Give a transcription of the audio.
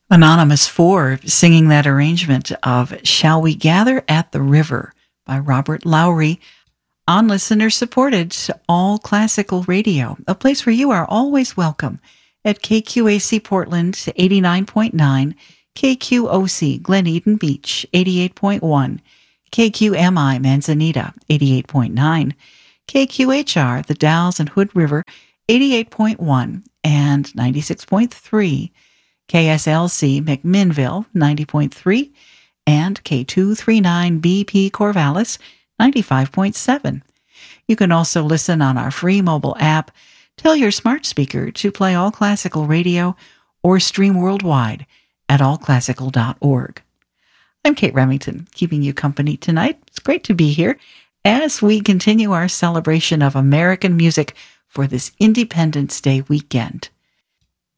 Anonymous 4 singing that arrangement of Shall We Gather at the River by Robert Lowry on listener-supported All Classical Radio, a place where you are always welcome at KQAC Portland 89.9, KQOC Glen Eden Beach 88.1, KQMI Manzanita 88.9, KQHR The Dalles and Hood River 88.1 and 96.3, KSLC McMinnville 90.3, and K239BP Corvallis 95.7. You can also listen on our free mobile app. Tell your smart speaker to play All Classical Radio or stream worldwide at allclassical.org. I'm Kate Remington, keeping you company tonight. It's great to be here as we continue our celebration of American music for this Independence Day weekend.